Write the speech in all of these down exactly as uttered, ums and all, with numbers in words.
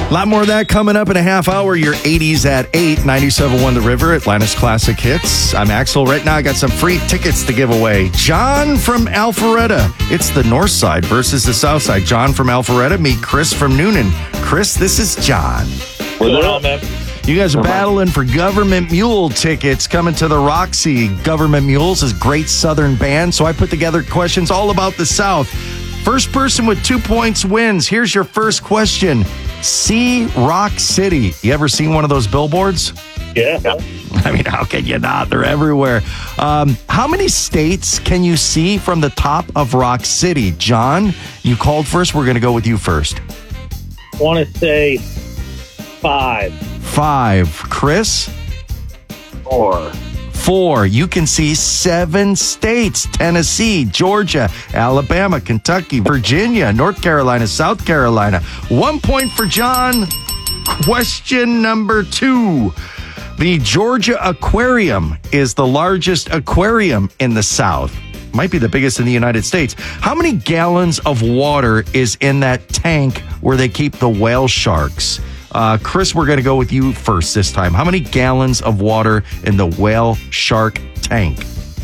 A lot more of that coming up in a half hour. Your eighties at eight, ninety-seven point one The River, Atlanta's Classic Hits. I'm Axel. Right now, I got some free tickets to give away. John from Alpharetta. It's the north side versus the south side. John from Alpharetta. Meet Chris from Noonan. Chris, this is John. What's going on, man? You guys are battling for Government Mule tickets coming to the Roxy. Government Mules is a great southern band, so I put together questions all about the South. First person with two points wins. Here's your first question. See Rock City. You ever seen one of those billboards? Yeah. I mean, how can you not? They're everywhere. Um, how many states can you see from the top of Rock City? John, you called first. We're going to go with you first. I want to say five. Five. Chris? Four. Four. You can see seven states. Tennessee, Georgia, Alabama, Kentucky, Virginia, North Carolina, South Carolina. One point for John. Question number two. The Georgia Aquarium is the largest aquarium in the South. Might be the biggest in the United States. How many gallons of water is in that tank where they keep the whale sharks? Uh, Chris, we're going to go with you first this time. How many gallons of water in the whale shark tank?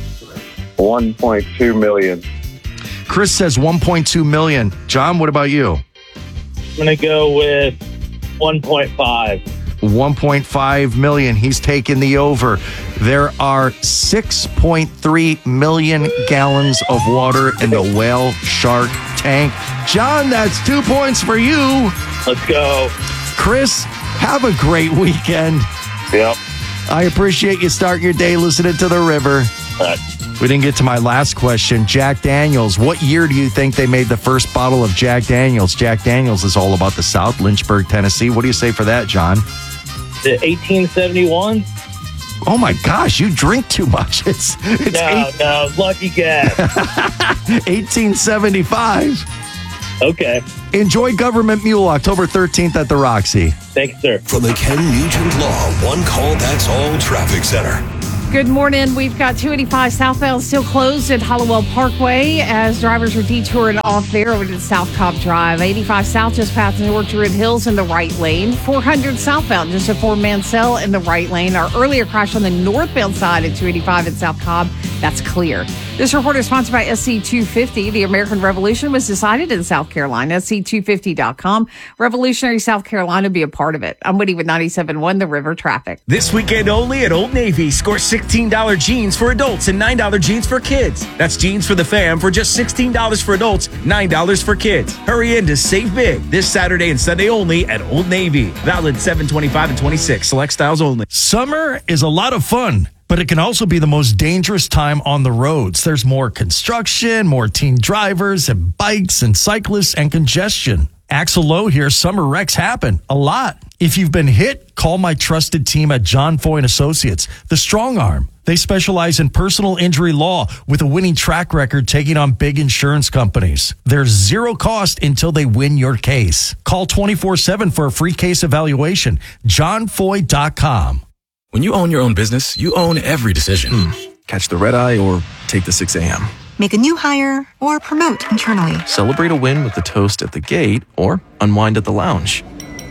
one point two million. Chris says one point two million. John, what about you? I'm going to go with one point five. one point five million. He's taken the over. There are six point three million gallons of water in the whale shark tank. John, that's two points for you. Let's go. Chris, have a great weekend. Yep. I appreciate you starting your day listening to The River. All right. We didn't get to my last question. Jack Daniels. What year do you think they made the first bottle of Jack Daniels? Jack Daniels is all about the South, Lynchburg, Tennessee. What do you say for that, John? The eighteen seventy-one? Oh my gosh, you drink too much. It's it's No, eight, no, lucky guess. eighteen seventy-five. Okay. Enjoy Government Mule October thirteenth at the Roxy. Thanks, sir. From the Ken Nugent Law One Call That's All Traffic Center. Good morning. We've got two eighty-five southbound still closed at Hollowell Parkway as drivers are detouring off there over to South Cobb Drive. eighty-five south just past Orchard Hills in the right lane. four hundred southbound just before Mansell in the right lane. Our earlier crash on the northbound side at two eighty-five at South Cobb, that's clear. This report is sponsored by S C two fifty. The American Revolution was decided in South Carolina. S C two fifty dot com. Revolutionary South Carolina, be a part of it. I'm Woody with ninety-seven point one The River Traffic. This weekend only at Old Navy. Score sixteen dollars jeans for adults and nine dollars jeans for kids. That's jeans for the fam for just sixteen dollars for adults, nine dollars for kids. Hurry in to save big this Saturday and Sunday only at Old Navy. Valid seven twenty-five and twenty-six. Select styles only. Summer is a lot of fun, but it can also be the most dangerous time on the roads. There's more construction, more teen drivers and bikes and cyclists and congestion. Axel Lowe here. Summer wrecks happen a lot. If you've been hit, call my trusted team at John Foy and Associates, the Strong Arm. They specialize in personal injury law with a winning track record taking on big insurance companies. There's zero cost until they win your case. Call twenty-four seven for a free case evaluation. john foy dot com. When you own your own business, you own every decision. Hmm. Catch the red eye or take the six a.m. Make a new hire or promote internally. Celebrate a win with the toast at the gate or unwind at the lounge.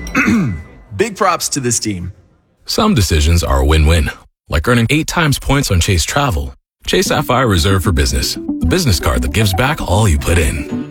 Big props to this team. Some decisions are a win-win, like earning eight times points on Chase Travel. Chase Sapphire Reserve for Business, the business card that gives back all you put in.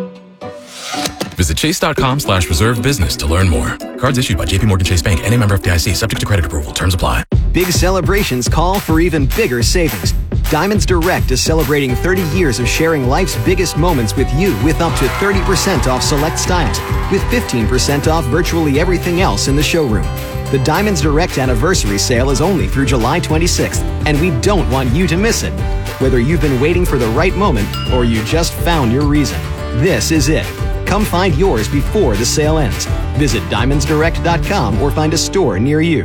Visit chase.com slash reserve business to learn more. Cards issued by J P Morgan Chase Bank and a member F D I C, subject to credit approval. Terms apply. Big celebrations call for even bigger savings. Diamonds Direct is celebrating thirty years of sharing life's biggest moments with you with up to thirty percent off select styles, with fifteen percent off virtually everything else in the showroom. The Diamonds Direct anniversary sale is only through July twenty-sixth, and we don't want you to miss it. Whether you've been waiting for the right moment or you just found your reason, this is it. Come find yours before the sale ends. Visit diamonds direct dot com or find a store near you.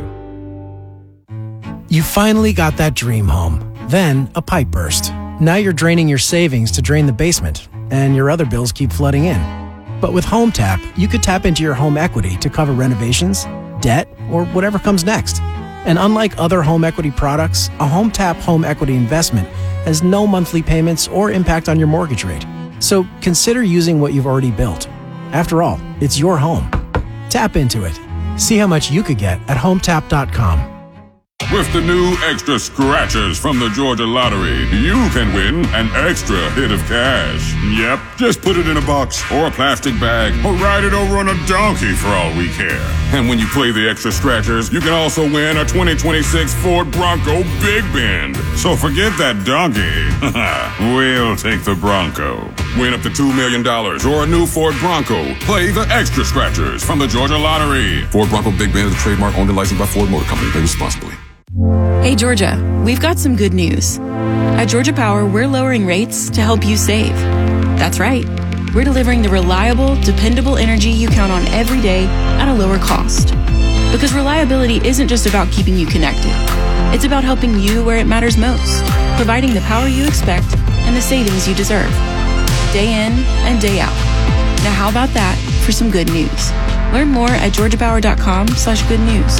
You finally got that dream home. Then a pipe burst. Now you're draining your savings to drain the basement, and your other bills keep flooding in. But with HomeTap, you could tap into your home equity to cover renovations, debt, or whatever comes next. And unlike other home equity products, a HomeTap home equity investment has no monthly payments or impact on your mortgage rate. So consider using what you've already built. After all, it's your home. Tap into it. See how much you could get at home tap dot com. With the new extra scratchers from the Georgia Lottery, you can win an extra hit of cash. Yep, just put it in a box or a plastic bag or ride it over on a donkey for all we care. And when you play the extra scratchers, you can also win a twenty twenty-six Ford Bronco Big Bend. So forget that donkey. We'll take the Bronco. Win up to two million dollars or a new Ford Bronco. Play the extra scratchers from the Georgia Lottery. Ford Bronco Big Bend is a trademark owned and licensed by Ford Motor Company. Play responsibly. Hey, Georgia, we've got some good news. At Georgia Power, we're lowering rates to help you save. That's right. We're delivering the reliable, dependable energy you count on every day at a lower cost. Because reliability isn't just about keeping you connected. It's about helping you where it matters most, providing the power you expect and the savings you deserve. Day in and day out. Now how about that for some good news? Learn more at georgia power dot com slash good news.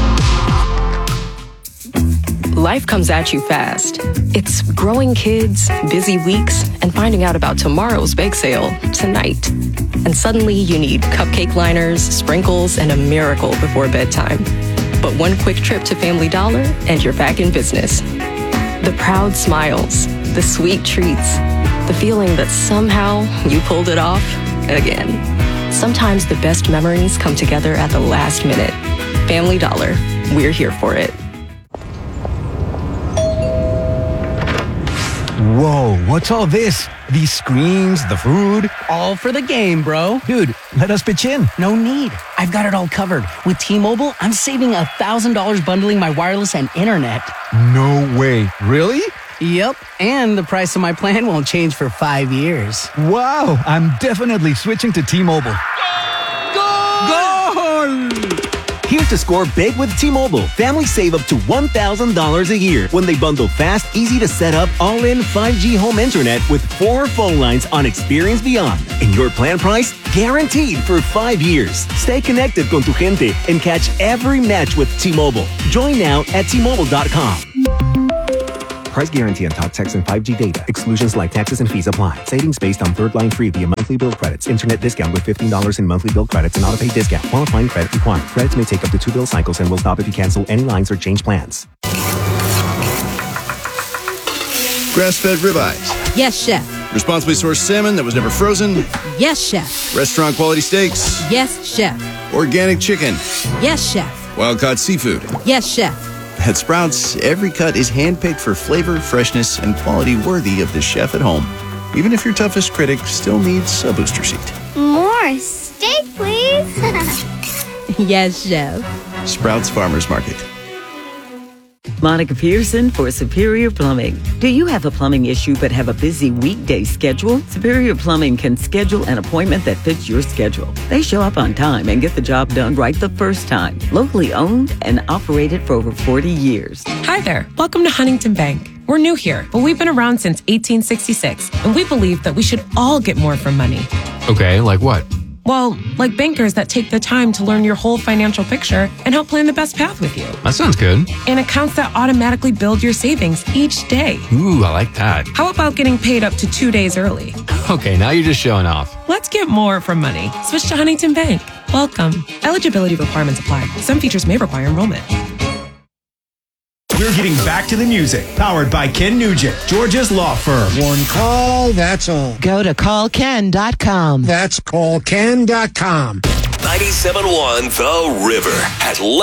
Life comes at you fast. It's growing kids, busy weeks, and finding out about tomorrow's bake sale tonight. And suddenly you need cupcake liners, sprinkles, and a miracle before bedtime. But one quick trip to Family Dollar and you're back in business. The proud smiles, the sweet treats, the feeling that somehow you pulled it off again. Sometimes the best memories come together at the last minute. Family Dollar, we're here for it. Whoa, what's all this? These screens, the food? All for the game, bro. Dude, let us pitch in. No need. I've got it all covered. With T-Mobile, I'm saving one thousand dollars bundling my wireless and internet. No way. Really? Yep, and the price of my plan won't change for five years. Wow, I'm definitely switching to T-Mobile. Goal! Goal! Here's to score big with T-Mobile. Families save up to one thousand dollars a year when they bundle fast, easy to set up, all-in five G home internet with four phone lines on Experience Beyond. And your plan price, guaranteed for five years. Stay connected con tu gente and catch every match with T-Mobile. Join now at T Mobile dot com. Price guarantee on talk, text, and five G data. Exclusions like taxes and fees apply. Savings based on third line free via monthly bill credits. Internet discount with fifteen dollars in monthly bill credits and auto-pay discount. Qualifying credit required. Credits may take up to two bill cycles and will stop if you cancel any lines or change plans. Grass-fed ribeyes. Yes, chef. Responsibly sourced salmon that was never frozen. Yes, chef. Restaurant quality steaks. Yes, chef. Organic chicken. Yes, chef. Wild-caught seafood. Yes, chef. At Sprouts, every cut is handpicked for flavor, freshness, and quality worthy of the chef at home. Even if your toughest critic still needs a booster seat. More steak, please. Yes, chef. Sprouts Farmers Market. Monica Pearson for Superior Plumbing. Do you have a plumbing issue but have a busy weekday schedule? Superior Plumbing can schedule an appointment that fits your schedule. They show up on time and get the job done right the first time. Locally owned and operated for over forty years. Hi there. Welcome to Huntington Bank. We're new here, but we've been around since eighteen sixty-six, and we believe that we should all get more from money. Okay, like what? Well, like bankers that take the time to learn your whole financial picture and help plan the best path with you. That sounds good. And accounts that automatically build your savings each day. Ooh, I like that. How about getting paid up to two days early? Okay, now you're just showing off. Let's get more from money. Switch to Huntington Bank. Welcome. Eligibility requirements apply. Some features may require enrollment. We're getting back to the music, powered by Ken Nugent, Georgia's law firm. One call, that's all. Go to call ken dot com. That's call ken dot com. ninety-seven point one The River at